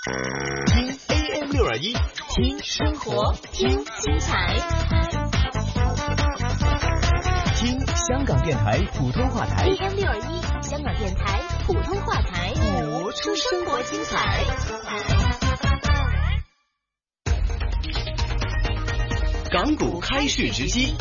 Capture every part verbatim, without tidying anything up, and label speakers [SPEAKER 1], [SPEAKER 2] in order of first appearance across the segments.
[SPEAKER 1] 听 A M 六二一，听生活，听精彩，听香港电台普通话台
[SPEAKER 2] A M 六二一，香港电台普通话台，
[SPEAKER 1] 活出生活精彩。港股开市直击。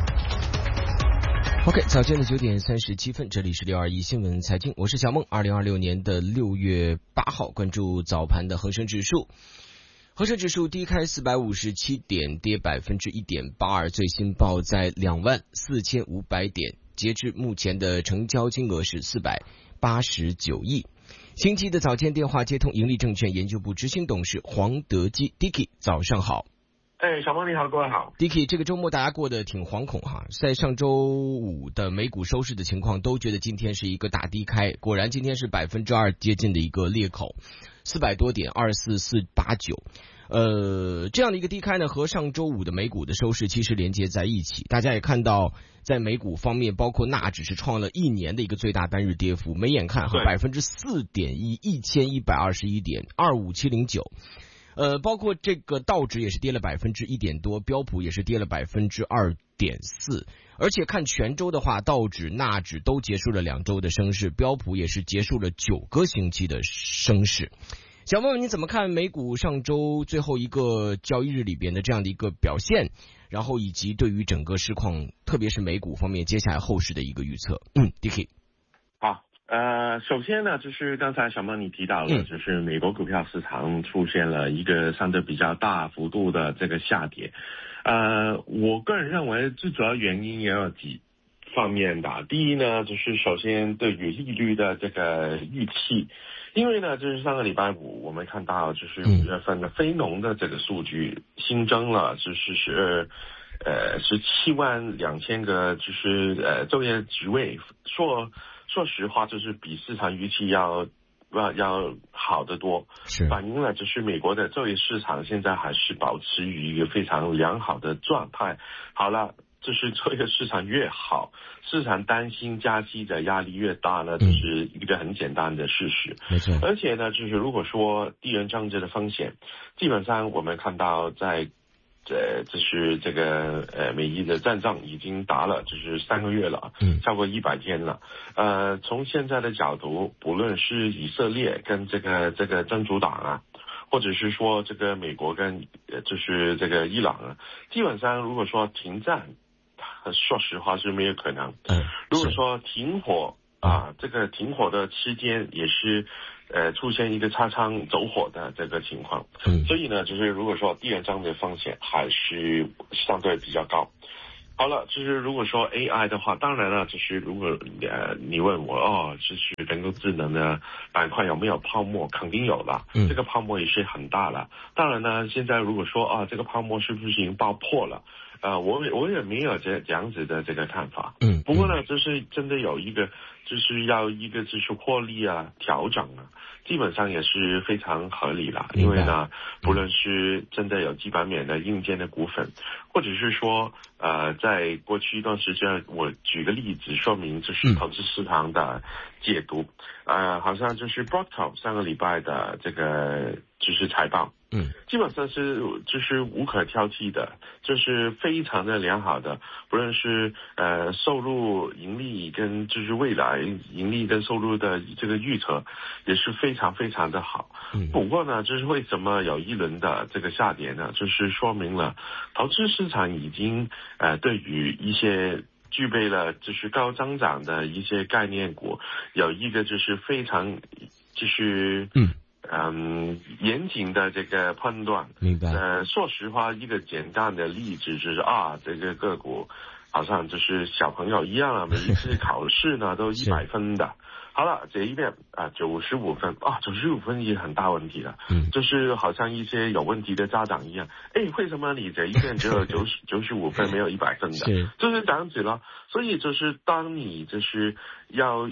[SPEAKER 3] OK， 早间的九点三十七分，这里是六二一新闻财经，我是小梦。二零二六年的六月八号，关注早盘的恒生指数。恒生指数低开四百五十七点，跌百分之一点八二，最新报在两万四千五百点，截至目前的成交金额是四百八十九亿。星期的早间电话接通盈利证券研究部执行董事黄德基 Dicky， 早上好。
[SPEAKER 4] 哎，小梦你好，各位好。
[SPEAKER 3] Dicky， 这个周末大家过得挺惶恐哈，在上周五的美股收市的情况，都觉得今天是一个大低开，果然今天是百分之二接近的一个裂口，四百多点，二四四八九。呃，这样的一个低开呢，和上周五的美股的收市其实连接在一起。大家也看到，在美股方面，包括纳指是创了一年的一个最大单日跌幅，没眼看哈，百分之四点一，一千一百二十一点，二五七零九。呃，包括这个道指也是跌了百分之一点多，标普也是跌了百分之二点四，而且看全周的话，道指、纳指都结束了两周的升势，标普也是结束了九个星期的升势。想问问你怎么看美股上周最后一个交易日里边的这样的一个表现，然后以及对于整个市况，特别是美股方面接下来后市的一个预测？嗯 ，Dicky。
[SPEAKER 4] 好。呃，首先呢，就是刚才小梦你提到了，
[SPEAKER 3] 嗯、
[SPEAKER 4] 就是美国股票市场出现了一个相对比较大幅度的这个下跌。呃，我个人认为最主要原因也有几方面的。第一呢，就是首先对于利率的这个预期，因为呢，就是上个礼拜五我们看到，就是五月份的非农的这个数据新增了，就是十呃十七万两千个，就是呃就业职位，说。说实话，就是比市场预期要要要好得多，反映了就是美国的就业市场现在还是保持于一个非常良好的状态。好了，就是就业市场越好，市场担心加息的压力越大呢，这、就是一个很简单的事实。
[SPEAKER 3] 没错。
[SPEAKER 4] 而且呢，就是如果说地缘政治的风险，基本上我们看到在。呃，就是这个呃，美伊的战争已经打了，就是三个月了，嗯，超过一百天了。呃，从现在的角度，不论是以色列跟这个这个真主党啊，或者是说这个美国跟呃，就是这个伊朗啊，基本上如果说停战，说实话是没有可能。嗯，如果说停火啊，这个停火的期间也是。呃，出现一个擦枪走火的这个情况，嗯，所以呢，就是如果说地缘政治的风险还是相对比较高。好了，就是如果说 A I 的话，当然了，就是如果呃你问我哦，就是人工智能的板块有没有泡沫，肯定有了，嗯，这个泡沫也是很大了。当然呢，现在如果说啊，这个泡沫是不是已经爆破了？呃，我我也没有这这样子的这个看法，嗯，不过呢，就是真的有一个，就是要一个就是获利啊调整啊，基本上也是非常合理了，因为呢，不论是真的有基本面的硬件的股份，或者是说呃，在过去一段时间，我举个例子说明就是投资市场的解读，呃，好像就是 Broadcom 上个礼拜的这个就是财报。嗯，基本上是就是无可挑剔的，就是非常的良好的，不论是呃收入、盈利跟就是未来盈利跟收入的这个预测也是非常非常的好。嗯，不过呢，就是为什么有一轮的这个下跌呢？就是说明了投资市场已经呃对于一些具备了就是高增长的一些概念股有一个就是非常就是嗯。嗯，严谨的这个判断，
[SPEAKER 3] 明白。
[SPEAKER 4] 呃，说实话，一个简单的例子就是啊，这个个股好像就是小朋友一样啊，每一次考试呢都一百分的。好了，这一遍啊，九十五分啊，九十五分也很大问题了。嗯，就是好像一些有问题的家长一样，哎，为什么你这一遍只有九十九十五分，没有一百分的？就是这样子了。所以就是当你就是要。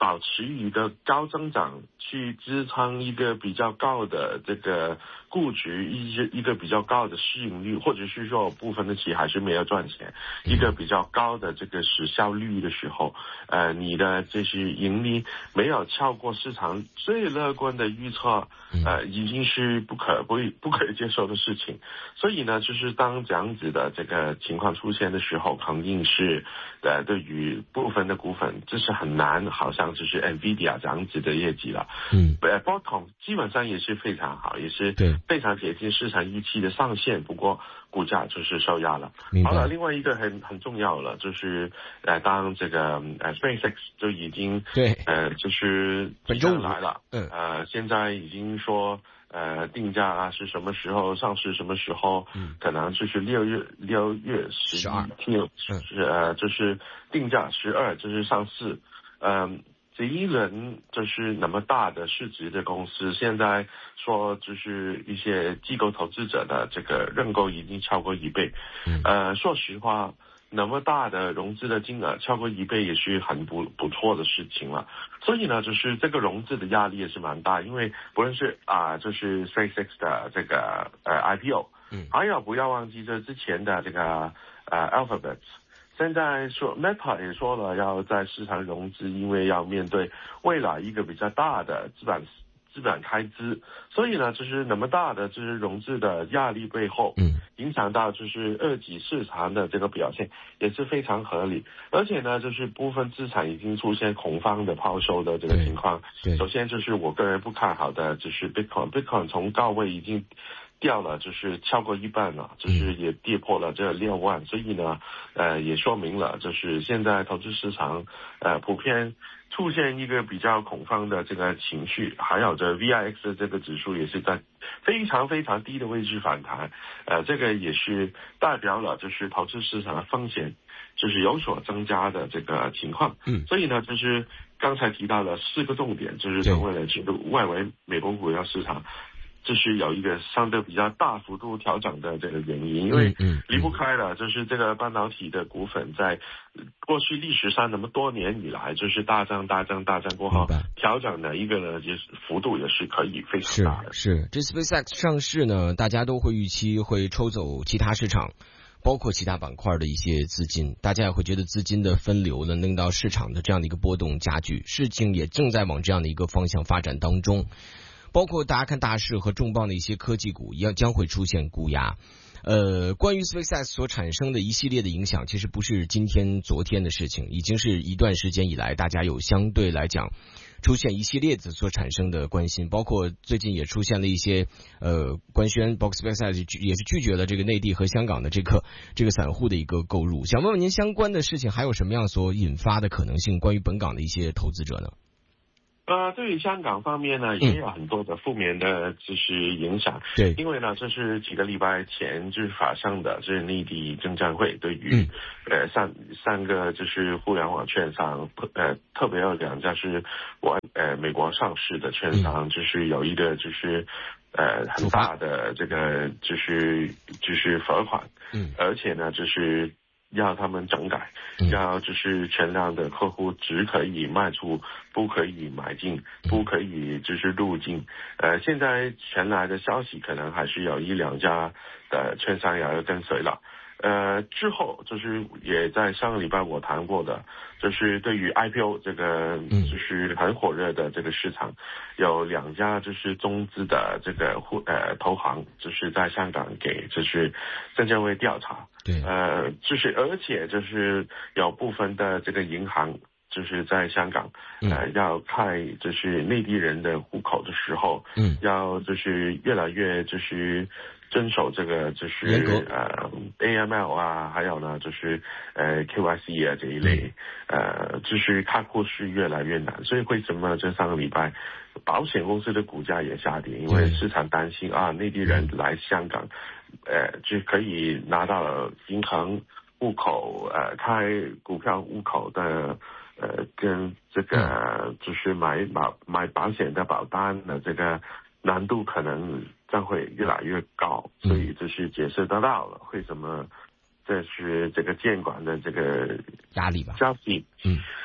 [SPEAKER 4] 保持一个高增长，去支撑一个比较高的这个估值，一个一个比较高的市盈率，或者是说部分的企业还是没有赚钱，一个比较高的这个时效率的时候，呃，你的这些盈利没有超过市场最乐观的预测，呃，已经是不可不不可以接受的事情。所以呢，就是当这样子的这个情况出现的时候，肯定是呃，对于部分的股份，这是很难，好像就是 Nvidia 这样子的业绩了。嗯，呃 ，Broadcom 基本上也是非常好，也是非常接近市场预期的上限，不过股价就是受压了。好了，另外一个很很重要了，就是呃，当这个呃 SpaceX 就已经对呃就是本周来了，嗯，呃，现在已经说。呃，定价啊是什么时候上市？什么时候？嗯，可能就是六月六月十二，六是呃，就是定价十二，就是上市。嗯、呃，这一轮就是那么大的市值的公司，现在说就是一些机构投资者的这个认购已经超过一倍。嗯，呃，说实话。那么大的融资的金额超过一倍也是很不不错的事情了，所以呢，就是这个融资的压力也是蛮大，因为不论是啊、呃，就是 SpaceX 的这个呃 I P O， 嗯，还有不要忘记这之前的这个呃 Alphabet， 现在说 Meta 也说了要在市场融资，因为要面对未来一个比较大的资本。资本开支，所以呢，就是那么大的就是融资的压力背后，嗯，影响到就是二级市场的这个表现也是非常合理。而且呢，就是部分资产已经出现恐慌的抛售的这个情况。对，首先就是我个人不看好的，就是 Bitcoin，Bitcoin 从高位已经掉了，就是超过一半了，就是也跌破了这六万，所以呢，呃，也说明了就是现在投资市场呃普遍。出现一个比较恐慌的这个情绪，还有这 V I X 的这个指数也是在非常非常低的位置反弹，呃，这个也是代表了就是投资市场的风险就是有所增加的这个情况。嗯，所以呢，就是刚才提到了四个重点，就是成为了这个外围美国股票市场。这是有一个相对比较大幅度调整的这个原因，因为离不开了，就是这个半导体的股份在过去历史上那么多年以来，就是大涨大涨大涨过后，调整的一个呢，就是幅度也是可以非常大的。
[SPEAKER 3] 是是，这 SpaceX 上市呢，大家都会预期会抽走其他市场，包括其他板块的一些资金，大家也会觉得资金的分流呢，令到市场的这样的一个波动加剧，事情也正在往这样的一个方向发展当中。包括大家看大势和重磅的一些科技股，也将会出现估压。呃，关于 SpaceX 所产生的一系列的影响，其实不是今天、昨天的事情，已经是一段时间以来，大家有相对来讲出现一系列的所产生的关心，包括最近也出现了一些呃官宣，包括 SpaceX 也是拒绝了这个内地和香港的这个这个散户的一个购入。想问问您，相关的事情还有什么样所引发的可能性？关于本港的一些投资者呢？
[SPEAKER 4] 呃，对于香港方面呢，也有很多的负面的就是影响。对，因为呢，这是几个礼拜前就是发生的，就是内地证监会对于、嗯、呃三三个就是互联网券商，呃特别有两家是我呃美国上市的券商，嗯、就是有一个就是呃很大的这个就是就是罚款，嗯，而且呢就是。要他们整改，要就是全量的客户只可以卖出，不可以买进，不可以就是入境。呃，现在传来的消息可能还是有一两家的券商也要跟随了。呃，之后就是也在上个礼拜我谈过的，就是对于 I P O 这个就是很火热的这个市场，有两家就是中资的这个呃投行，就是在香港给就是证监会调查，对，呃，就是而且就是有部分的这个银行。就是在香港，呃，要开就是内地人的户口的时候，嗯，要就是越来越就是遵守这个就是呃 A M L 啊，还有呢就是呃 K Y C 啊这一类，呃，就是开户是越来越难，所以为什么这上个礼拜保险公司的股价也下跌？因为市场担心啊，内地人来香港，呃，就可以拿到银行户口，呃，开股票户口的。呃，跟这个就是买保买保险的保单的这个难度可能将会越来越高，所以这是解释得到了为什么这是这个监管的这个
[SPEAKER 3] 压力吧？
[SPEAKER 4] 消息。嗯，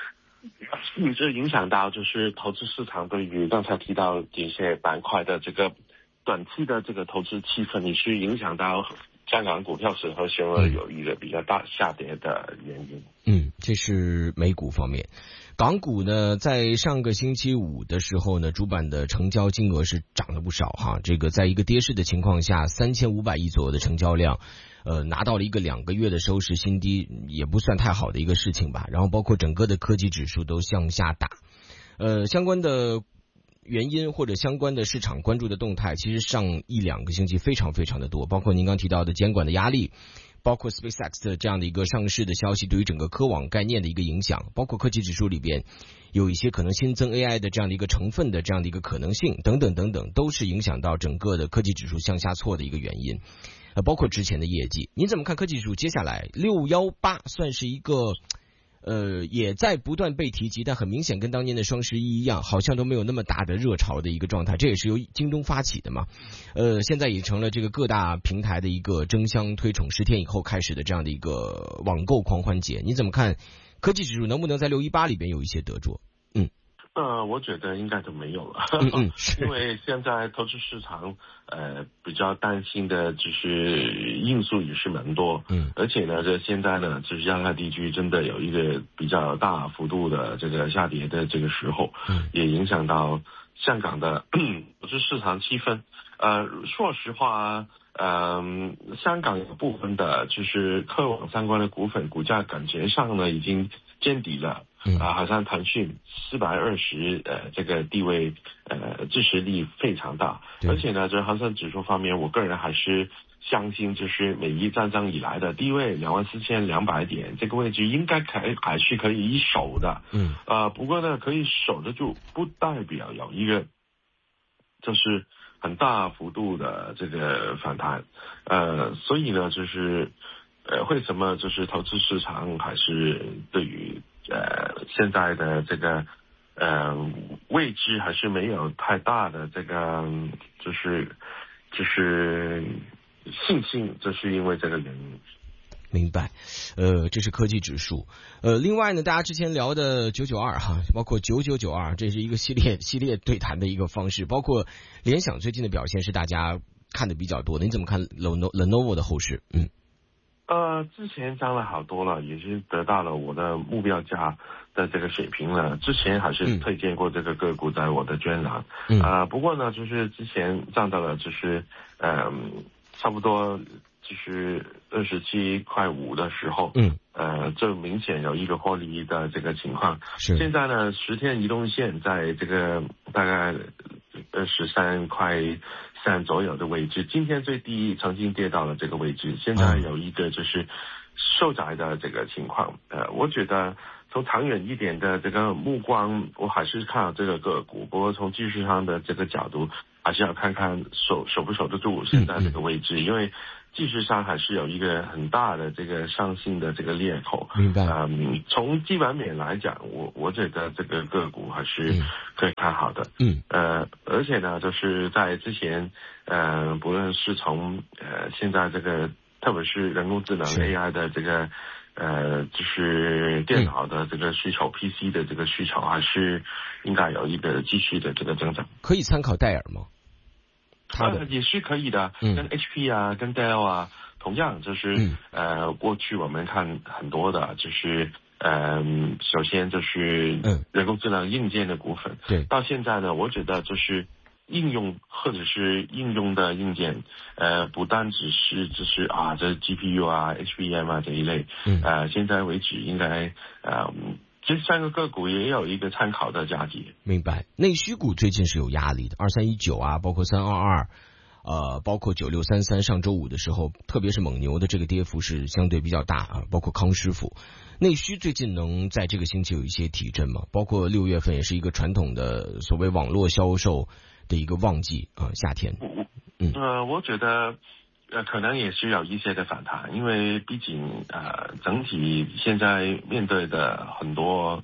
[SPEAKER 4] 嗯，这影响到就是投资市场对于刚才提到这些板块的这个短期的这个投资气氛，也是影响到香港股票市和熊而有一个比较大下跌的原因。
[SPEAKER 3] 嗯，这是美股方面。港股呢，在上个星期五的时候呢，主板的成交金额是涨了不少哈。这个在一个跌势的情况下，三千五百亿左右的成交量，呃，拿到了一个两个月的收市新低，也不算太好的一个事情吧。然后包括整个的科技指数都向下打，呃，相关的原因或者相关的市场关注的动态，其实上一两个星期非常非常的多，包括您刚提到的监管的压力。包括 SpaceX 的这样的一个上市的消息对于整个科网概念的一个影响，包括科技指数里边有一些可能新增 A I 的这样的一个成分的这样的一个可能性等等等等，都是影响到整个的科技指数向下挫的一个原因。呃，包括之前的业绩，您怎么看科技指数接下来六一八算是一个呃，也在不断被提及，但很明显跟当年的双十一一样，好像都没有那么大的热潮的一个状态。这也是由京东发起的嘛，呃，现在也成了这个各大平台的一个争相推崇，十天以后开始的这样的一个网购狂欢节。你怎么看科技指数能不能在六一八里边有一些得着？嗯。
[SPEAKER 4] 呃，我觉得应该都没有了，
[SPEAKER 3] 嗯嗯，
[SPEAKER 4] 因为现在投资市场呃比较担心的就是因素也是蛮多，嗯，而且呢，这现在呢，就是亚太地区真的有一个比较大幅度的这个下跌的这个时候，嗯，也影响到香港的投资市场气氛。呃，说实话，嗯、呃，香港有部分的就是科网相关的股份股价感觉上呢已经见底了。啊，好像腾讯四百二十呃这个地位呃支持力非常大，而且呢，这恒生指数方面，我个人还是相信，就是美伊战争以来的低位两万四千两百点这个位置应该可还是可以一守的，嗯，呃，不过呢，可以守得住，不代表有一个就是很大幅度的这个反弹，呃，所以呢，就是呃，为什么就是投资市场还是对于呃，现在的这个呃位置还是没有太大的这个，就是就是信心，就是因为这个原因。
[SPEAKER 3] 明白，呃，这是科技指数。呃，另外呢，大家之前聊的九九二哈，包括九九九二，这是一个系列系列对谈的一个方式，包括联想最近的表现是大家看的比较多的。你怎么看 Lenovo 的后市？嗯。
[SPEAKER 4] 呃，之前涨了好多了，也是得到了我的目标价的这个水平了。之前还是推荐过这个个股在我的专栏，嗯，啊、呃，不过呢，就是之前涨到了，就是嗯、呃，差不多就是二十七块五的时候，嗯，呃，就明显有一个获利的这个情况。是。现在呢，十天移动线在这个大概二十三块三左右的位置，今天最低曾经跌到了这个位置，现在有一个就是受窄的这个情况。呃，我觉得从长远一点的这个目光，我还是看好这个个股，不过从技术上的这个角度，还是要看看守守不守得住现在这个位置，因为技术上还是有一个很大的这个上行的这个裂口。明白。嗯，从基本面来讲，我我觉得这个个股还是可以看好的。嗯。呃，而且呢，就是在之前，呃，不论是从呃现在这个，特别是人工智能 A I 的这个，呃，就是电脑的这个需求、嗯、P C 的这个需求，还是应该有一个继续的这个增长。
[SPEAKER 3] 可以参考戴尔吗？
[SPEAKER 4] 呃，也是可以的，嗯、跟 H P 啊，跟 Dell 啊，同样就是、嗯、呃，过去我们看很多的，就是呃，首先就是人工智能硬件的股份，对、嗯，到现在呢，我觉得就是应用或者是应用的硬件，呃，不单只是就是啊，这 G P U 啊、H B M 啊这一类，嗯，呃，现在为止应该呃。这三个个股也有一个参考的价值。
[SPEAKER 3] 明白，内需股最近是有压力的，二三一九啊，包括三二二，呃，包括九六三三，上周五的时候，特别是蒙牛的这个跌幅是相对比较大啊，包括康师傅。内需最近能在这个星期有一些提振吗？包括六月份也是一个传统的所谓网络销售的一个旺季啊，夏天。
[SPEAKER 4] 嗯，呃，我觉得。呃，可能也是有一些的反弹，因为毕竟呃，整体现在面对的很多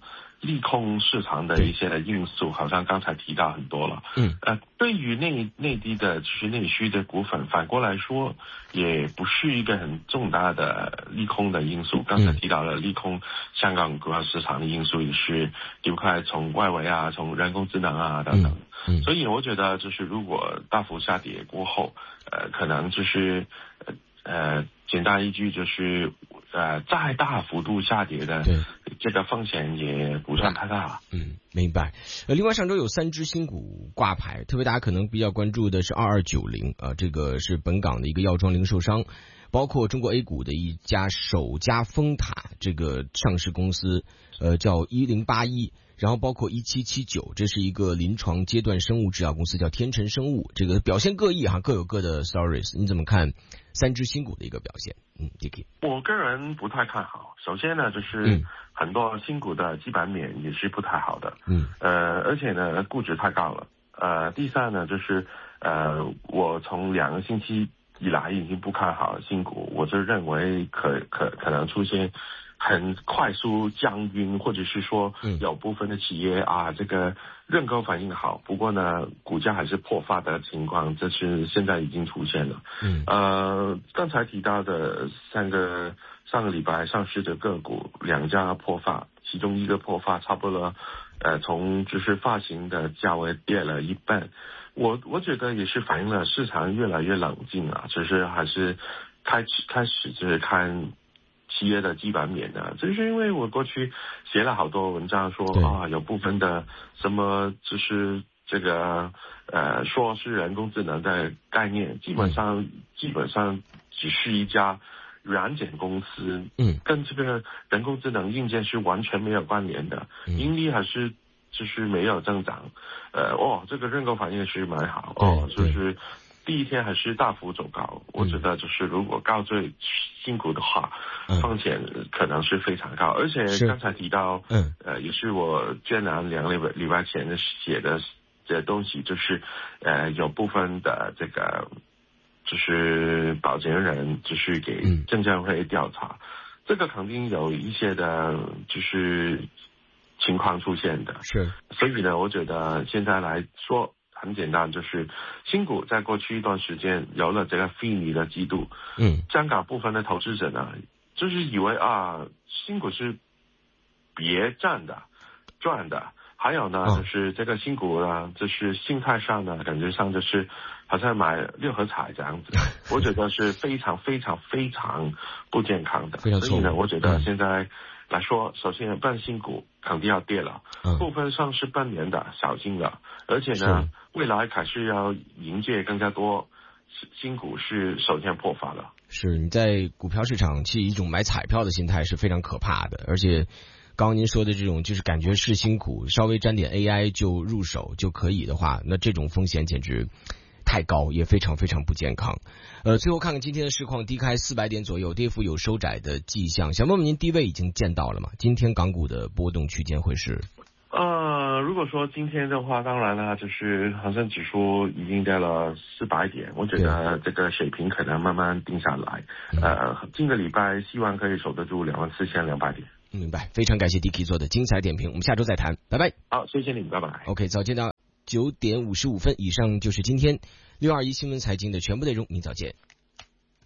[SPEAKER 4] 利空市场的一些因素，好像刚才提到很多了。
[SPEAKER 3] 嗯，
[SPEAKER 4] 呃，对于内内地的就是内需的股份，反过来说也不是一个很重大的利空的因素。刚才提到了利空香港股票市场的因素也是离不开从外围啊，从人工智能啊等等。
[SPEAKER 3] 嗯嗯、
[SPEAKER 4] 所以我觉得就是如果大幅下跌过后，呃，可能就是呃呃简单一句就是呃再大幅度下跌的这个风险也不算太大了。
[SPEAKER 3] 嗯，明白。呃，另外上周有三只新股挂牌，特别大家可能比较关注的是二二九零啊，这个是本港的一个药妆零售商，包括中国 A 股的一家首家丰塔这个上市公司，呃叫一零八一。然后包括一七七九，这是一个临床阶段生物制药公司，叫天成生物，这个表现各异哈，各有各的 stories。你怎么看三只新股的一个表现？嗯 ，Dicky，
[SPEAKER 4] 我个人不太看好。首先呢，就是很多新股的基本面也是不太好的，嗯，呃，而且呢，估值太高了。呃，第三呢，就是呃，我从两个星期以来已经不看好新股，我就认为可可可能出现很快速降晕，或者是说有部分的企业啊，这个认购反应好，不过呢，股价还是破发的情况，这是现在已经出现了。嗯，呃，刚才提到的三个上个礼拜上市的个股，两家破发，其中一个破发差不多，呃，从就是发行的价位跌了一半。我我觉得也是反映了市场越来越冷静啊，就是还是开始开始就是看企业的基本面的，这是因为我过去写了好多文章说啊，有部分的什么就是这个呃说是人工智能的概念，基本上、嗯、基本上只是一家软件公司，嗯，跟这个人工智能硬件是完全没有关联的，嗯、盈利还是就是没有增长，呃哦，这个认购反应是蛮好哦，就是第一天还是大幅走高，我觉得就是如果高追新股的话，风险可能是非常高，而且刚才提到，嗯，呃，也是我艰难两个礼拜礼拜前的写的这东西，就是呃有部分的这个就是保荐人就是给证监会调查，嗯、这个肯定有一些的就是情况出现的，
[SPEAKER 3] 是，
[SPEAKER 4] 所以呢，我觉得现在来说。很简单，就是新股在过去一段时间有了这个非你的季度，嗯，香港部分的投资者呢，就是以为啊，新股是别赚的、赚的，还有呢，哦、就是这个新股呢，就是心态上呢，感觉上就是好像买六合彩这样子，我觉得是非常非常非常不健康的，所以呢，我觉得现在。嗯来说，首先半新股肯定要跌了，嗯、部分上市半年的小心了，而且呢，未来还是要迎接更加多新股是首先破发了。
[SPEAKER 3] 是你在股票市场其实一种买彩票的心态是非常可怕的，而且刚刚您说的这种就是感觉是新股，稍微沾点 A I 就入手就可以的话，那这种风险简直太高，也非常非常不健康。呃，最后看看今天的市况，低开四百点左右，跌幅有收窄的迹象。想问问您，低位已经见到了吗？今天港股的波动区间会是？
[SPEAKER 4] 呃，如果说今天的话，当然了，就是恒生指数已经跌了四百点，我觉得这个水平可能慢慢定下来。呃，今个礼拜希望可以守得住两万四千两百点。
[SPEAKER 3] 明白，非常感谢 Dicky 做的精彩点评，我们下周再谈，拜拜。
[SPEAKER 4] 好，谢谢你，拜拜。
[SPEAKER 3] OK， 早见到九点五十五分以上就是今天六二一新闻财经的全部内容，明早见。